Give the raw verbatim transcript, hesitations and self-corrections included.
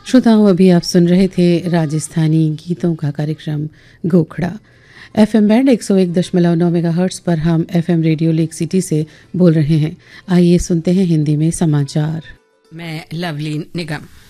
श्रोताओं, अभी आप सुन रहे थे राजस्थानी गीतों का कार्यक्रम गोखड़ा। एफएम बैंड एक सौ एक दशमलव नौ मेगाहर्ट्ज़ पर हम एफएम रेडियो लेक सिटी से बोल रहे हैं। आइए सुनते हैं हिंदी में समाचार। मैं लवलीन निगम।